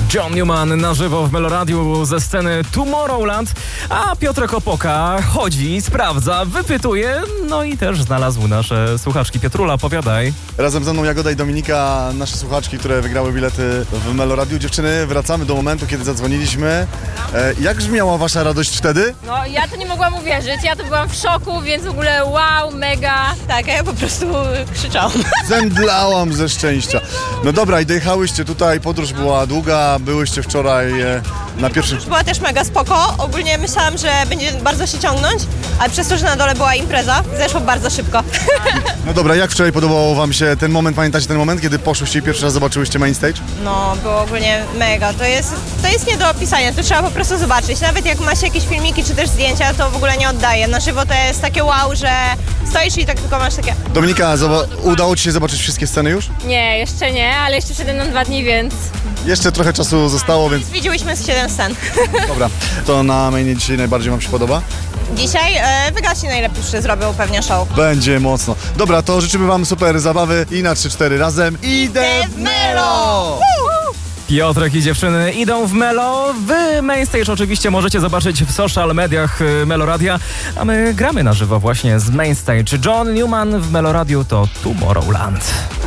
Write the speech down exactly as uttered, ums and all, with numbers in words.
John Newman na żywo w Meloradiu ze sceny Tomorrowland, a Piotrek Opoka chodzi, sprawdza, wypytuje, no i też znalazł nasze słuchaczki. Piotrula, opowiadaj. Razem ze mną Jagoda i Dominika, nasze słuchaczki, które wygrały bilety w Meloradiu. Dziewczyny, wracamy do momentu, kiedy zadzwoniliśmy. E, jak brzmiała wasza radość wtedy? No, ja to nie mogłam uwierzyć, ja to byłam w szoku, więc w ogóle wow, mega. Tak, a ja po prostu krzyczałam. Zemdlałam ze szczęścia. No dobra, i dojechałyście tutaj, podróż była długa, byłyście wczoraj e, na pierwszym... Była też mega spoko. Ogólnie myślałam, że będzie bardzo się ciągnąć, ale przez to, że na dole była impreza, zeszło bardzo szybko. No dobra, jak wczoraj podobał wam się ten moment, pamiętacie ten moment, kiedy poszłyście i pierwszy raz zobaczyłyście main stage? No, było ogólnie mega. To jest, to jest nie do opisania, to trzeba po prostu zobaczyć. Nawet jak ma się jakieś filmiki czy też zdjęcia, to w ogóle nie oddaje. Na żywo to jest takie wow, że stoisz i tak tylko masz takie... Dominika, zoba- udało ci się zobaczyć wszystkie sceny już? Nie, jeszcze nie, ale jeszcze przede mną dwa dni, więc... Jeszcze trochę czasu zostało, więc Widziałyśmy z siedem scen. dobra. To na mainie dzisiaj najbardziej wam się podoba? Dzisiaj e, wygaci najlepszy zrobił pewnie show. Będzie mocno. Dobra, to życzymy wam super zabawy i na trzy cztery razem idę w Melo! Piotrek i dziewczyny idą w Melo. Wy main stage oczywiście możecie zobaczyć w social mediach y, Meloradia, a my gramy na żywo właśnie z main stage. John Newman w Meloradiu to Tomorrowland.